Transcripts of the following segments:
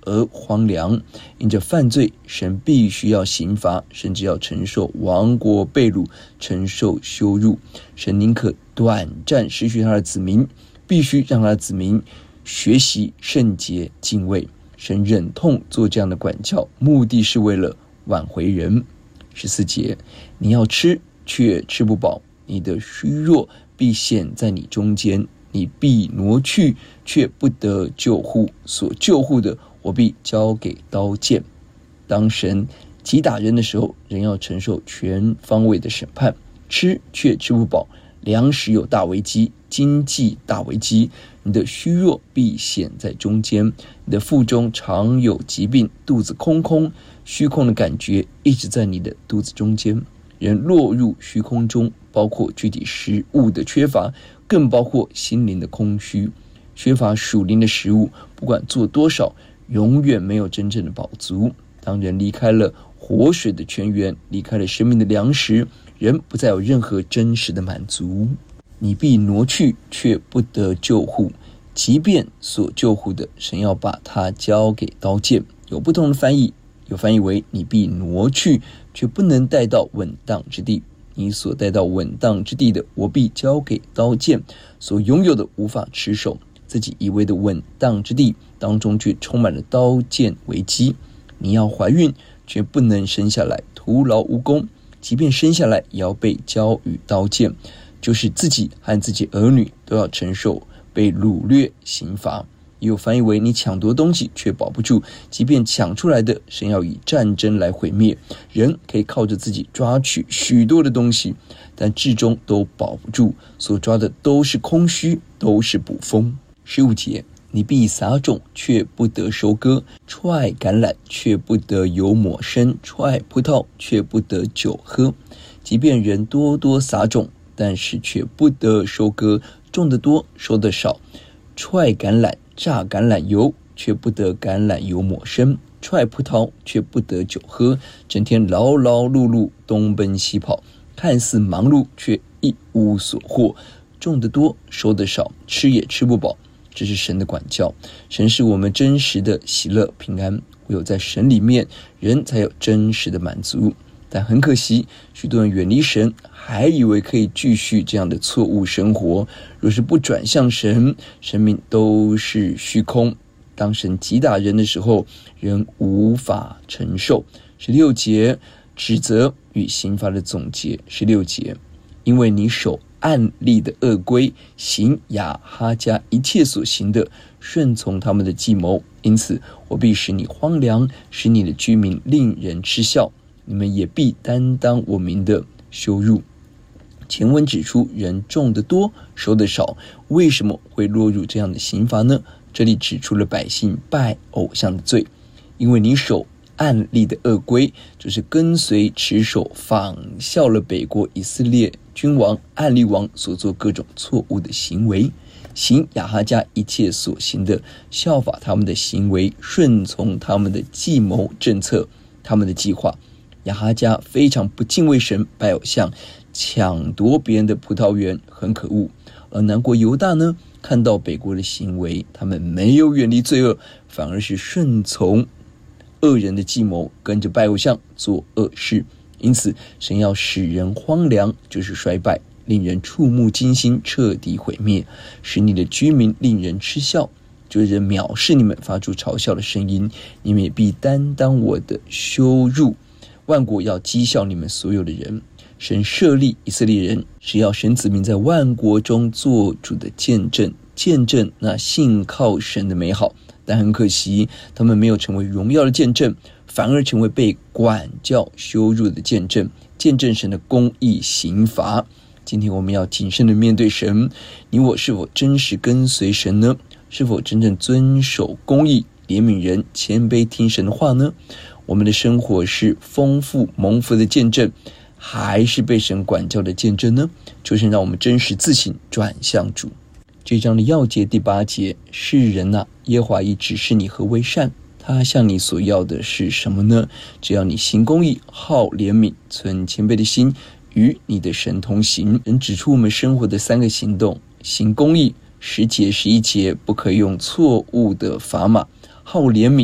而荒凉。因着犯罪，神必须要刑罚，甚至要承受亡国被掳，承受羞辱。神宁可短暂失去他的子民，必须让他的子民学习圣洁敬畏。神忍痛做这样的管教，目的是为了挽回人。14节，你要吃却吃不饱，你的虚弱必显在你中间，你必挪去却不得救护，所救护的我必交给刀剑。当神击打人的时候，人要承受全方位的审判。吃却吃不饱，粮食有大危机，经济大危机，你的虚弱必显在中间，你的腹中常有疾病，肚子空空，虚空的感觉一直在你的肚子中间。人落入虚空中，包括具体食物的缺乏，更包括心灵的空虚。缺乏属灵的食物，不管做多少，永远没有真正的饱足。当人离开了活水的泉源，离开了生命的粮食，人不再有任何真实的满足。你必挪去却不得救护，即便所救护的，神要把它交给刀剑。有不同的翻译，有翻译为你必挪去却不能带到稳当之地，你所带到稳当之地的，我必交给刀剑。所拥有的无法持守，自己以为的稳当之地当中却充满了刀剑危机。你要怀孕却不能生下来，徒劳无功，即便生下来也要被交与刀剑，就是自己和自己儿女都要承受被掳掠刑罚。也有翻译为你抢夺东西却保不住，即便抢出来的，神要以战争来毁灭。人可以靠着自己抓取许多的东西，但至终都保不住，所抓的都是空虚，都是捕风。15节，你必撒种却不得收割，踹橄榄却不得油抹身，踹葡萄却不得酒喝。即便人多多撒种，但是却不得收割，种得多收得少。踹橄榄榨橄榄油，却不得橄榄油抹身，踹葡萄却不得酒喝，整天劳劳碌碌，东奔西跑，看似忙碌，却一无所获，种得多收得少，吃也吃不饱。这是神的管教，神是我们真实的喜乐平安，唯有在神里面，人才有真实的满足。但很可惜，许多人远离神，还以为可以继续这样的错误生活。若是不转向神，生命都是虚空。当神击打人的时候，人无法承受。16节，指责与刑罚的总结。16节，因为你守暗利的恶规，行亚哈家一切所行的，顺从他们的计谋，因此我必使你荒凉，使你的居民令人嗤笑，你们也必担当我名的羞辱。前文指出，人种得多收得少，为什么会落入这样的刑罚呢？这里指出了百姓拜偶像的罪。因为你守暗利的恶规，就是跟随持守仿效了北国以色列君王暗利王所做各种错误的行为，行亚哈家一切所行的，效法他们的行为，顺从他们的计谋政策，他们的计划。亚哈家非常不敬畏神，拜偶像，抢夺别人的葡萄园，很可恶。而南国犹大呢，看到北国的行为，他们没有远离罪恶，反而是顺从恶人的计谋，跟着拜偶像做恶事。因此神要使人荒凉，就是衰败，令人触目惊心，彻底毁灭，使你的居民令人嗤笑，就是人藐视你们，发出嘲笑的声音，你们也必担当我的羞辱。万国要讥笑你们所有的人。神设立以色列人，是要神子民在万国中做主的见证，见证那信靠神的美好。但很可惜，他们没有成为荣耀的见证，反而成为被管教羞辱的见证，见证神的公义刑罚。今天我们要谨慎的面对神，你我是否真实跟随神呢？是否真正遵守公义，怜悯人，谦卑听神的话呢？我们的生活是丰富蒙福的见证，还是被神管教的见证呢？求神让我们真实自省，转向主。这章的要节第8节，世人啊，耶和华已指示你何为善，他向你所要的是什么呢？只要你行公义，好怜悯，存谦卑的心，与你的神同行。人指出我们生活的3个行动：行公义，10节11节不可以用错误的砝码；好怜悯，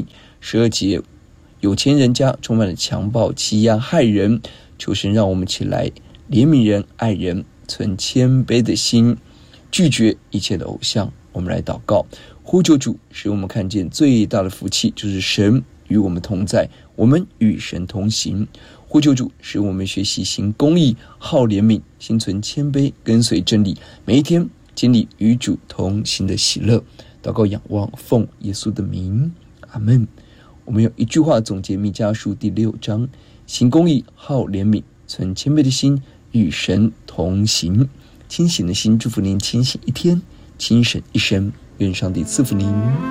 12节，有钱人家充满了强暴、欺压、害人，求神让我们起来怜悯人、爱人，存谦卑的心，拒绝一切的偶像。我们来祷告，呼求主，使我们看见最大的福气就是神与我们同在，我们与神同行。呼求主，使我们学习行公义、好怜悯，心存谦卑，跟随真理，每一天经历与主同行的喜乐。祷告仰望，奉耶稣的名，阿们。我们用一句话总结弥迦书第6章：行公义，好怜悯，存谦卑的心，与神同行。清醒的心，祝福您清醒一天，清醒一生。愿上帝赐福您。